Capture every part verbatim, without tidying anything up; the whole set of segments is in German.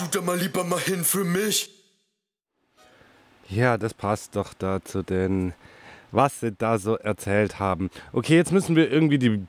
du da mal lieber mal hin für mich? Ja, das passt doch dazu, denn was sie da so erzählt haben. Okay, jetzt müssen wir irgendwie die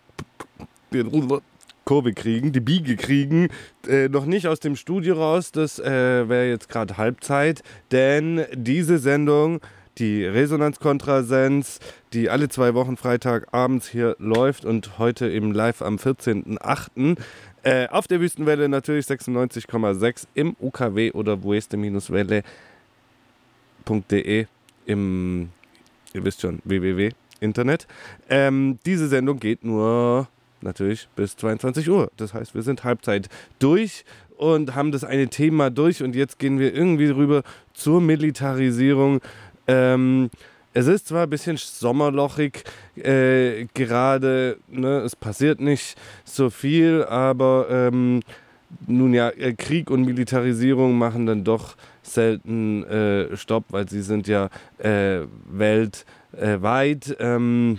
Kurve kriegen, die Biege kriegen. Äh, noch nicht aus dem Studio raus, das äh, wäre jetzt gerade Halbzeit, denn diese Sendung, die Resonanz-Kontrasens, die alle zwei Wochen Freitagabends hier läuft und heute eben live am vierzehnten achten Äh, auf der Wüstenwelle natürlich sechsundneunzig Komma sechs im U K W oder weste-welle punkt de im, ihr wisst schon, w w w Internet. Ähm, diese Sendung geht nur natürlich bis zweiundzwanzig Uhr. Das heißt, wir sind Halbzeit durch und haben das eine Thema durch und jetzt gehen wir irgendwie rüber zur Militarisierung. Ähm, es ist zwar ein bisschen sommerlochig äh, gerade, ne, es passiert nicht so viel, aber ähm, nun ja, Krieg und Militarisierung machen dann doch selten äh, Stopp, weil sie sind ja äh, weltweit äh, ähm,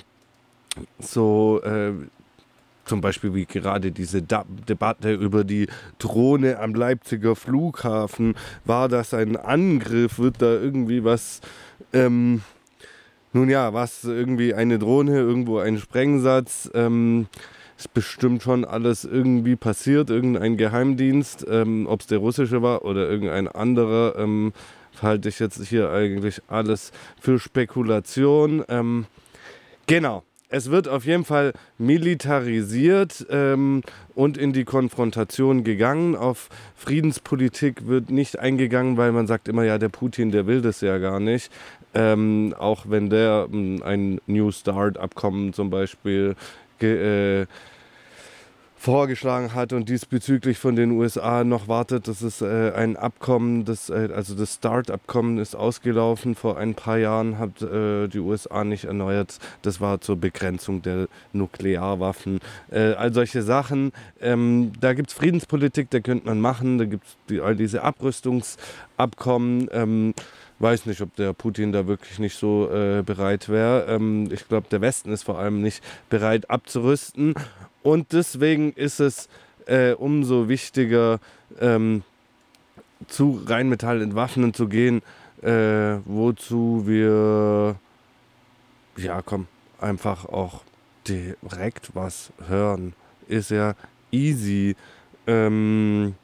so äh, zum Beispiel wie gerade diese da- Debatte über die Drohne am Leipziger Flughafen. War das ein Angriff? Wird da irgendwie was, ähm, nun ja, was irgendwie eine Drohne, irgendwo ein Sprengsatz? Ähm, ist bestimmt schon alles irgendwie passiert, irgendein Geheimdienst, ähm, ob es der russische war oder irgendein anderer, ähm, halte ich jetzt hier eigentlich alles für Spekulation. Ähm, genau, es wird auf jeden Fall militarisiert ähm, und in die Konfrontation gegangen. Auf Friedenspolitik wird nicht eingegangen, weil man sagt immer, ja, der Putin, der will das ja gar nicht. Ähm, auch wenn der ähm, ein New Start-Abkommen zum Beispiel ge- äh, vorgeschlagen hat und diesbezüglich von den U S A noch wartet. Das ist äh, ein Abkommen, das, äh, also das START-Abkommen ist ausgelaufen. Vor ein paar Jahren hat äh, die U S A nicht erneuert. Das war zur Begrenzung der Nuklearwaffen. Äh, all solche Sachen. Ähm, da gibt es Friedenspolitik, da könnte man machen. Da gibt es die, all diese Abrüstungsabkommen. Ähm, Weiß nicht, ob der Putin da wirklich nicht so äh, bereit wäre. Ähm, ich glaube, der Westen ist vor allem nicht bereit abzurüsten. Und deswegen ist es äh, umso wichtiger, ähm, zu Rheinmetall entwaffnen zu gehen, äh, wozu wir, ja komm, einfach auch direkt was hören. Ist ja easy. Ähm,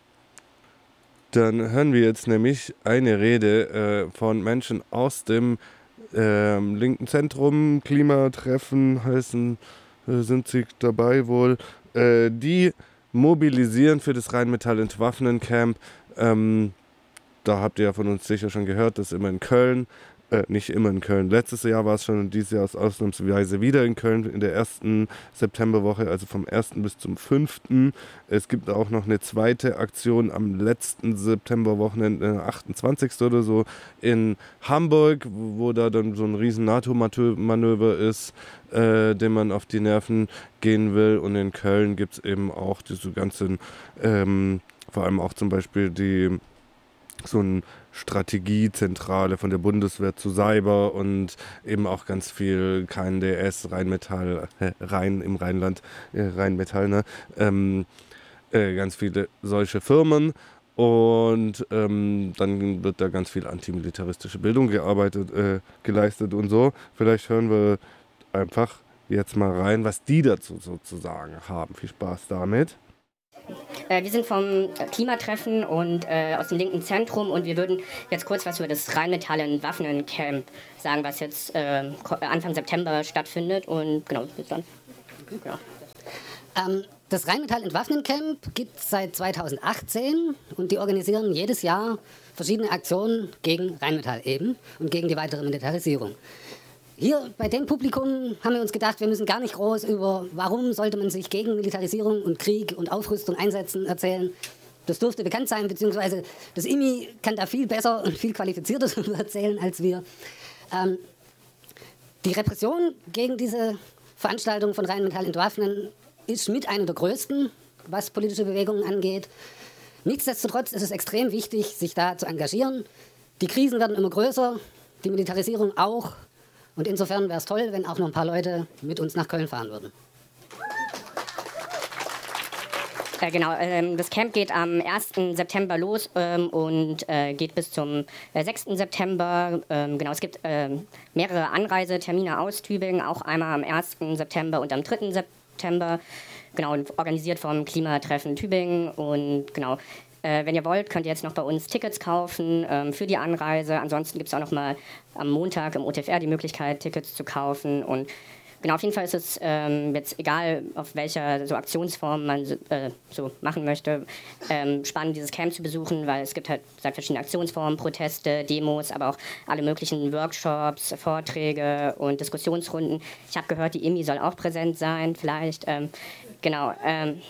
Dann hören wir jetzt nämlich eine Rede äh, von Menschen aus dem ähm, linken Zentrum, Klimatreffen heißen, äh, sind sie dabei wohl, äh, die mobilisieren für das Rheinmetall-Entwaffnen-Camp. Ähm, da habt ihr ja von uns sicher schon gehört, das ist immer in Köln. Äh, nicht immer in Köln. Letztes Jahr war es schon und dieses Jahr ist ausnahmsweise wieder in Köln in der ersten Septemberwoche, also vom ersten bis zum fünften Es gibt auch noch eine zweite Aktion am letzten Septemberwochenende, achtundzwanzigsten oder so, in Hamburg, wo da dann so ein riesen NATO-Manöver ist, äh, dem man auf die Nerven gehen will. Und in Köln gibt es eben auch diese ganzen, ähm, vor allem auch zum Beispiel die so eine Strategiezentrale von der Bundeswehr zu Cyber und eben auch ganz viel K N D S, Rheinmetall, äh, Rhein im Rheinland, äh, Rheinmetall, ne? Ähm, äh, ganz viele solche Firmen und ähm, dann wird da ganz viel antimilitaristische Bildung gearbeitet, äh, geleistet und so. Vielleicht hören wir einfach jetzt mal rein, was die dazu sozusagen haben. Viel Spaß damit. Wir sind vom Klimatreffen und äh, aus dem linken Zentrum und wir würden jetzt kurz was über das Rheinmetall-Entwaffnen-Camp sagen, was jetzt äh, Anfang September stattfindet und genau, bis dann. Ja. Ähm, das Rheinmetall-Entwaffnen-Camp gibt es seit zweitausendachtzehn und die organisieren jedes Jahr verschiedene Aktionen gegen Rheinmetall eben und gegen die weitere Militarisierung. Hier bei dem Publikum haben wir uns gedacht, wir müssen gar nicht groß über, warum sollte man sich gegen Militarisierung und Krieg und Aufrüstung einsetzen, erzählen. Das dürfte bekannt sein, beziehungsweise das I M I kann da viel besser und viel qualifizierter erzählen als wir. Ähm, die Repression gegen diese Veranstaltung von Rheinmetall Entwaffnen ist mit einer der größten, was politische Bewegungen angeht. Nichtsdestotrotz ist es extrem wichtig, sich da zu engagieren. Die Krisen werden immer größer, die Militarisierung auch. Und insofern wäre es toll, wenn auch noch ein paar Leute mit uns nach Köln fahren würden. Äh, genau, ähm, das Camp geht am ersten September los ähm, und äh, geht bis zum äh, sechsten September. Ähm, genau, es gibt ähm, mehrere Anreisetermine aus Tübingen, auch einmal am ersten September und am dritten September. Genau, organisiert vom Klimatreffen Tübingen und genau. Äh, wenn ihr wollt, könnt ihr jetzt noch bei uns Tickets kaufen ähm, für die Anreise. Ansonsten gibt es auch noch mal am Montag im O T F R die Möglichkeit, Tickets zu kaufen. Und genau, auf jeden Fall ist es ähm, jetzt egal, auf welcher so Aktionsform man äh, so machen möchte, ähm, spannend, dieses Camp zu besuchen, weil es gibt halt seit verschiedene Aktionsformen, Proteste, Demos, aber auch alle möglichen Workshops, Vorträge und Diskussionsrunden. Ich habe gehört, die I M I soll auch präsent sein, vielleicht. Ähm, genau. Ähm,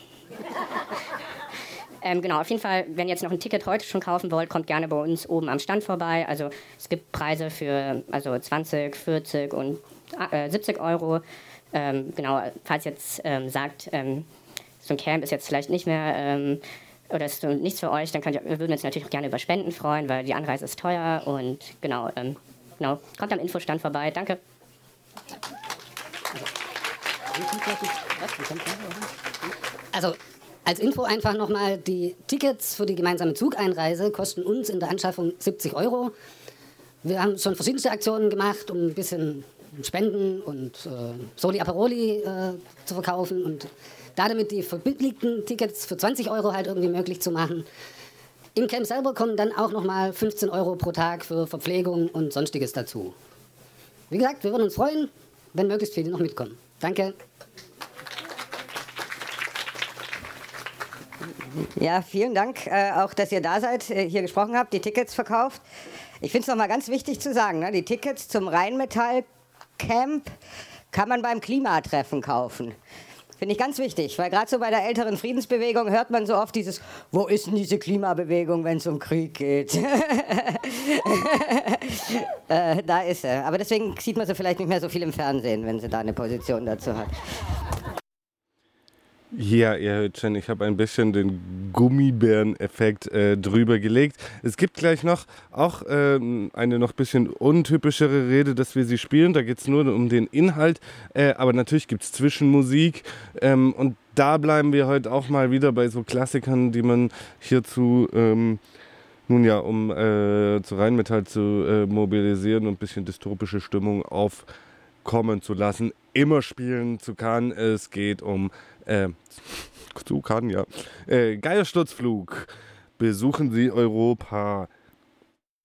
Ähm, genau, auf jeden Fall, wenn ihr jetzt noch ein Ticket heute schon kaufen wollt, kommt gerne bei uns oben am Stand vorbei. Also es gibt Preise für also zwanzig, vierzig und äh, siebzig Euro. Ähm, genau, falls ihr jetzt ähm, sagt, ähm, so ein Camp ist jetzt vielleicht nicht mehr ähm, oder ist so nichts für euch, dann könnt ihr, wir würden uns natürlich auch gerne über Spenden freuen, weil die Anreise ist teuer und genau, ähm, genau, kommt am Infostand vorbei. Danke. Also als Info einfach nochmal, die Tickets für die gemeinsame Zugeinreise kosten uns in der Anschaffung siebzig Euro. Wir haben schon verschiedenste Aktionen gemacht, um ein bisschen Spenden und äh, Soli Aperoli äh, zu verkaufen und damit die verbilligten Tickets für zwanzig Euro halt irgendwie möglich zu machen. Im Camp selber kommen dann auch nochmal fünfzehn Euro pro Tag für Verpflegung und Sonstiges dazu. Wie gesagt, wir würden uns freuen, wenn möglichst viele noch mitkommen. Danke. Ja, vielen Dank, äh, auch dass ihr da seid, äh, hier gesprochen habt, die Tickets verkauft. Ich finde es nochmal ganz wichtig zu sagen, ne, die Tickets zum Rheinmetall-Camp kann man beim Klimatreffen kaufen. Finde ich ganz wichtig, weil gerade so bei der älteren Friedensbewegung hört man so oft dieses, wo ist denn diese Klimabewegung, wenn es um Krieg geht? äh, da ist er. Aber deswegen sieht man sie vielleicht nicht mehr so viel im Fernsehen, wenn sie da eine Position dazu hat. Ja, ihr hört schon, ich habe ein bisschen den Gummibären-Effekt äh, drüber gelegt. Es gibt gleich noch auch ähm, eine noch bisschen untypischere Rede, dass wir sie spielen. Da geht es nur um den Inhalt, äh, aber natürlich gibt es Zwischenmusik. Ähm, und da bleiben wir heute auch mal wieder bei so Klassikern, die man hierzu, ähm, nun ja, um äh, zu Rheinmetall zu äh, mobilisieren und ein bisschen dystopische Stimmung aufkommen zu lassen, immer spielen zu kann. Es geht um Äh, zu kann, ja. Äh, Geiersturzflug. Besuchen Sie Europa.